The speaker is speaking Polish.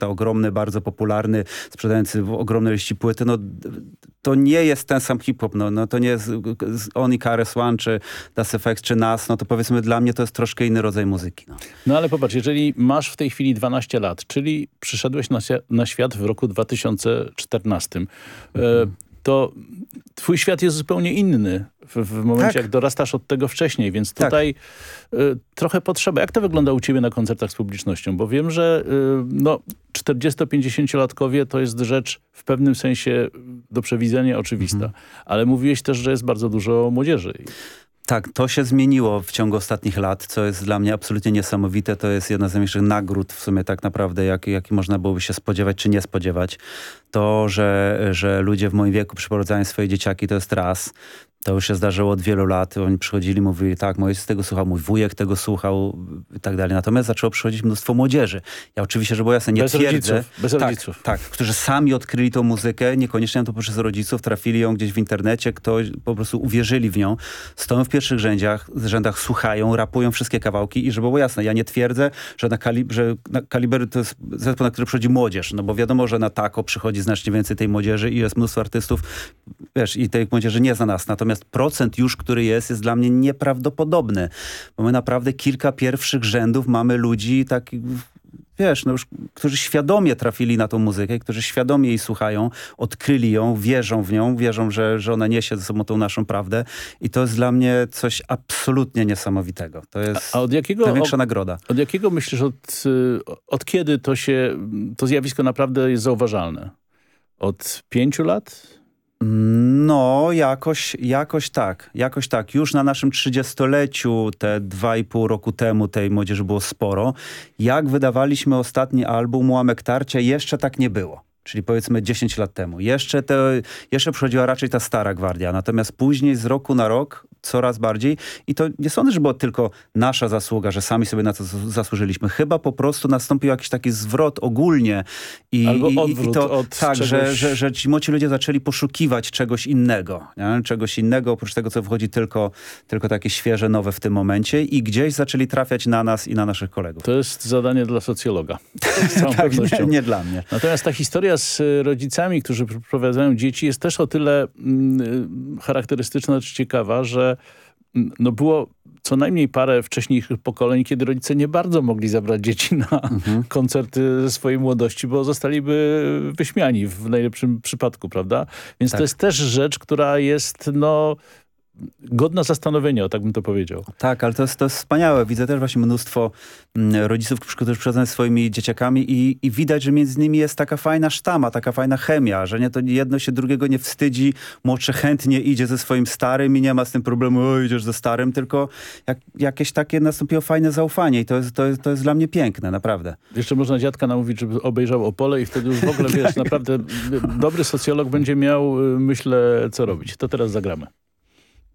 ogromny, bardzo popularny, sprzedający w ogromnej ilości płyty, no to nie jest ten sam hip-hop, no to nie jest On i KRS-One, czy Das EFX, czy Nas, no to powiedzmy dla mnie to jest troszkę inny rodzaj muzyki. No ale popatrz, jeżeli masz w tej chwili 12 lat, czyli przyszedłeś na świat w roku 2014, to twój świat jest zupełnie inny w momencie, jak dorastasz od tego wcześniej, więc tutaj trochę potrzeba. Jak to wygląda u ciebie na koncertach z publicznością? Bo wiem, że 40-50-latkowie to jest rzecz w pewnym sensie do przewidzenia oczywista, ale mówiłeś też, że jest bardzo dużo młodzieży. Tak, to się zmieniło w ciągu ostatnich lat, co jest dla mnie absolutnie niesamowite. To jest jedna z największych nagród w sumie tak naprawdę, jaki można byłoby się spodziewać czy nie spodziewać. To, że ludzie w moim wieku przyprowadzają swoje dzieciaki, to jest raz. To już się zdarzyło od wielu lat. Oni przychodzili, mówili, tak, mój ojciec tego słuchał, mój wujek tego słuchał i tak dalej. Natomiast zaczęło przychodzić mnóstwo młodzieży. Ja oczywiście, żeby było jasne, nie twierdzę. Bez rodziców. Tak, którzy sami odkryli tą muzykę, niekoniecznie to poprzez rodziców, trafili ją gdzieś w internecie, ktoś po prostu uwierzyli w nią, stoją w pierwszych rzędach, słuchają, rapują wszystkie kawałki i żeby było jasne, ja nie twierdzę, że na Kaliber to jest zespół, na który przychodzi młodzież, no bo wiadomo, że na Tako przychodzi znacznie więcej tej młodzieży i jest mnóstwo artystów, wiesz, i tej młodzieży nie zna nas. Natomiast procent już, który jest dla mnie nieprawdopodobny. Bo my naprawdę kilka pierwszych rzędów mamy ludzi takich, wiesz, no już, którzy świadomie trafili na tą muzykę, którzy świadomie jej słuchają, odkryli ją, wierzą w nią, wierzą, że ona niesie ze sobą tą naszą prawdę i to jest dla mnie coś absolutnie niesamowitego. To jest największa nagroda. Od jakiego myślisz, od kiedy to zjawisko naprawdę jest zauważalne? Od 5 lat? No, jakoś tak. Już na naszym 30-leciu, te 2,5 roku temu tej młodzieży było sporo. Jak wydawaliśmy ostatni album Ułamek Tarcia, jeszcze tak nie było. Czyli powiedzmy 10 lat temu. Jeszcze przychodziła raczej ta stara gwardia. Natomiast później z roku na rok coraz bardziej. I to nie sądzę, że była tylko nasza zasługa, że sami sobie na to zasłużyliśmy. Chyba po prostu nastąpił jakiś taki zwrot ogólnie. Albo odwrót tak, czegoś... że ci młodzi ludzie zaczęli poszukiwać czegoś innego. Nie? Czegoś innego, oprócz tego, co wychodzi tylko takie świeże, nowe w tym momencie. I gdzieś zaczęli trafiać na nas i na naszych kolegów. To jest zadanie dla socjologa. Z całą pewnością. Nie dla mnie. Natomiast ta historia z rodzicami, którzy prowadzają dzieci, jest też o tyle charakterystyczna czy ciekawa, że było co najmniej parę wcześniejszych pokoleń, kiedy rodzice nie bardzo mogli zabrać dzieci na koncerty ze swojej młodości, bo zostaliby wyśmiani w najlepszym przypadku, prawda? Więc to jest też rzecz, która jest godna zastanowienia, tak bym to powiedział. Tak, ale to jest wspaniałe. Widzę też właśnie mnóstwo rodziców, którzy przychodzą ze swoimi dzieciakami i widać, że między nimi jest taka fajna sztama, taka fajna chemia, że nie, to jedno się drugiego nie wstydzi, młodszy chętnie idzie ze swoim starym i nie ma z tym problemu, idziesz ze starym, tylko jakieś takie nastąpiło fajne zaufanie i to jest dla mnie piękne, naprawdę. Jeszcze można dziadka namówić, żeby obejrzał Opole i wtedy już w ogóle, wiesz, naprawdę dobry socjolog będzie miał, myślę, co robić. To teraz zagramy.